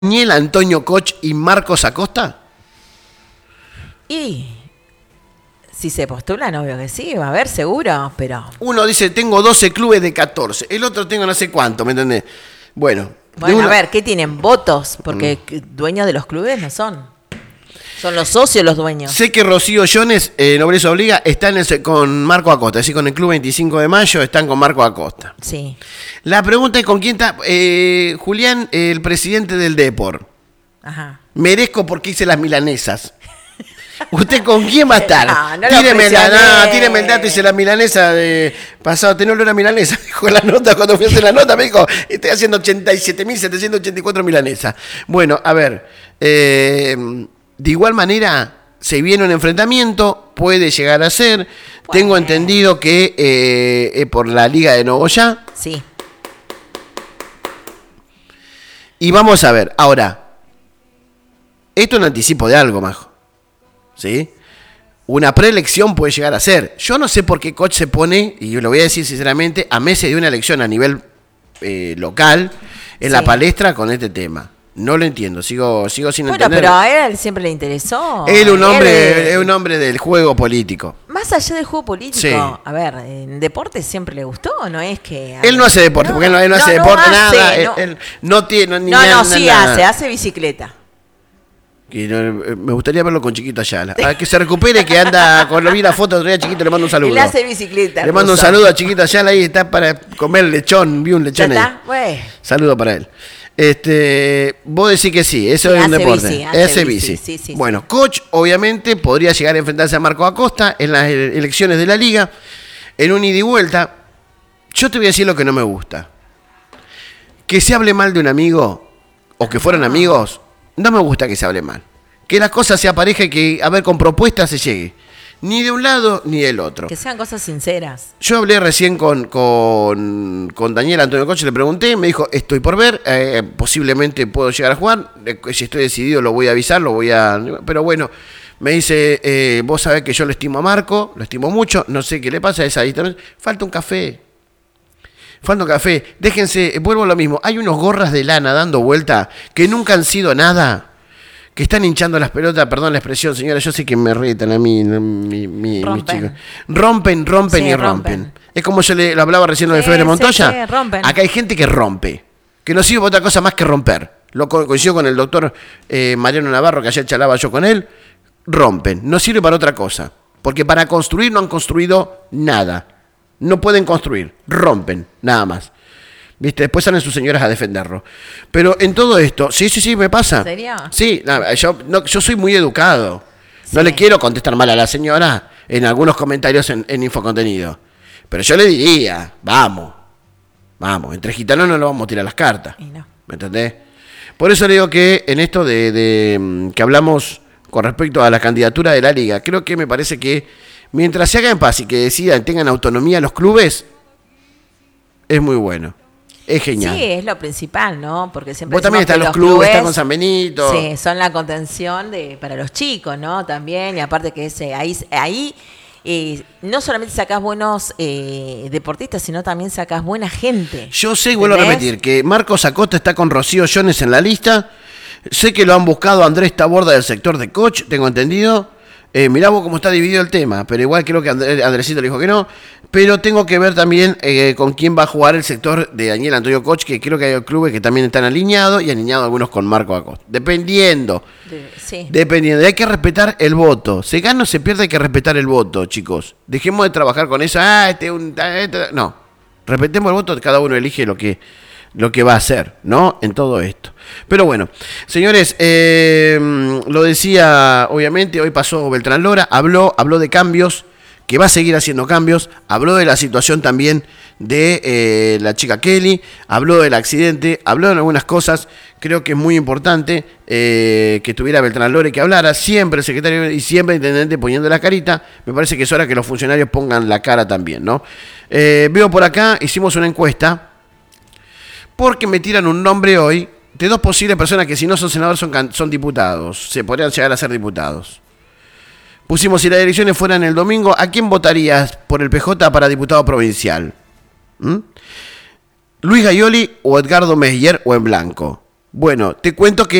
Daniel Antonio Koch y Marcos Acosta? Y si se postulan, obvio que sí, va a haber seguro, pero... Uno dice, tengo 12 clubes de 14. El otro tengo no sé cuánto, ¿me entendés? Bueno, a ver, ¿qué tienen? Votos, porque dueños de los clubes no son. Son los socios los dueños. Sé que Rocío Jones, Nobleza Obliga, está con Marco Acosta. Es decir, con el Club 25 de Mayo están con Marco Acosta. Sí. La pregunta es con quién está Julián, el presidente del Depor. Ajá. Merezco porque hice las milanesas. ¿Usted con quién va a estar? No tíreme el dato, hice la milanesa de pasado. ¿Tenés olor a milanesa? Dijo la nota, cuando fui a hacer la nota me dijo, estoy haciendo 87.784 milanesas. Bueno, a ver, de igual manera se viene un enfrentamiento, puede llegar a ser. Bueno. Tengo entendido que por la Liga de Nogoyá. Sí. Y vamos a ver, ahora, esto es un anticipo de algo, Majo. ¿Sí? Una preelección puede llegar a ser. Yo no sé por qué Koch se pone, y lo voy a decir sinceramente, a meses de una elección a nivel local, en la palestra con este tema. No lo entiendo, sigo sin entender. Bueno, pero a él siempre le interesó. Él es un hombre del juego político. Más allá del juego político, sí. A ver, en deporte siempre le gustó, ¿no es que...? Él no hace deporte, porque él no hace deporte, nada. Él no tiene ni nada. Sí hace bicicleta. Y me gustaría verlo con Chiquito Ayala. A que se recupere, que anda, cuando vi la foto otro día, Chiquito, le mando un saludo. Él hace bicicleta. Le mando un saludo a Chiquito Ayala, ahí está para comer lechón, vi un lechón ahí. Bueno. Saludo para él. Vos decís que sí, eso es un deporte. Hace bici. Sí. Bueno, Koch obviamente podría llegar a enfrentarse a Marco Acosta en las elecciones de la Liga, en un ida y vuelta. Yo te voy a decir lo que no me gusta. Que se hable mal de un amigo, o que fueran amigos, no me gusta que se hable mal. Que las cosas se aparejen, que a ver, con propuestas se llegue. Ni de un lado ni del otro. Que sean cosas sinceras. Yo hablé recién con Daniel Antonio Koch, le pregunté, me dijo, estoy por ver, posiblemente puedo llegar a jugar, si estoy decidido lo voy a avisar, pero bueno, me dice, vos sabés que yo lo estimo a Marco, lo estimo mucho, no sé qué le pasa a esa distancia, falta un café, déjense, vuelvo a lo mismo, hay unos gorras de lana dando vuelta que nunca han sido nada. Que están hinchando las pelotas, perdón la expresión, señora, yo sé que me retan a mí, mis chicos. Rompen y rompen. Es como yo le hablaba recién lo de Febre Montoya. Sí, rompen. Acá hay gente que rompe, que no sirve para otra cosa más que romper. Lo coincido con el doctor Mariano Navarro, que ayer charlaba yo con él. Rompen, no sirve para otra cosa. Porque para construir no han construido nada. No pueden construir, rompen, nada más. ¿Viste? Después salen sus señoras a defenderlo. Pero en todo esto, sí, me pasa. ¿En serio? Sí, yo soy muy educado. Sí. No le quiero contestar mal a la señora en algunos comentarios en Infocontenido. Pero yo le diría, vamos, entre gitanos no nos vamos a tirar las cartas. No. ¿Me entendés? Por eso le digo que en esto de que hablamos con respecto a la candidatura de la Liga, creo que me parece que mientras se haga en paz y que decidan, tengan autonomía los clubes, es muy bueno. Es genial. Sí, es lo principal, ¿no? Porque siempre vos también están los clubes, están con San Benito. Sí, son la contención para los chicos, ¿no? También, y aparte que ahí no solamente sacás buenos deportistas, sino también sacás buena gente. Yo sé, vuelvo a repetir, que Marcos Acosta está con Rocío Jones en la lista. Sé que lo han buscado Andrés Taborda del sector de Koch, tengo entendido. Mirá vos cómo está dividido el tema, pero igual creo que Andresito le dijo que no. Pero tengo que ver también con quién va a jugar el sector de Daniel Antonio Koch, que creo que hay clubes que también están alineados y alineados algunos con Marco Acosta. Dependiendo. Sí. Dependiendo. Hay que respetar el voto. Se gana o se pierde, hay que respetar el voto, chicos. Dejemos de trabajar con eso. No. Respetemos el voto, cada uno elige lo que va a hacer, ¿no? En todo esto. Pero bueno, señores, lo decía, obviamente, hoy pasó Beltrán Lora, habló de cambios, que va a seguir haciendo cambios, habló de la situación también de la chica Kelly, habló del accidente, habló de algunas cosas. Creo que es muy importante que estuviera Beltrán Lora y que hablara, siempre el secretario y siempre el intendente poniendo la carita. Me parece que es hora que los funcionarios pongan la cara también, ¿no? Veo por acá, hicimos una encuesta, porque me tiran un nombre hoy de dos posibles personas que si no son senadores son diputados, se podrían llegar a ser diputados. Pusimos, si las elecciones fueran el domingo, ¿a quién votarías por el PJ para diputado provincial? ¿Luis Gaioli o Edgardo Meyer o en blanco? Bueno, te cuento que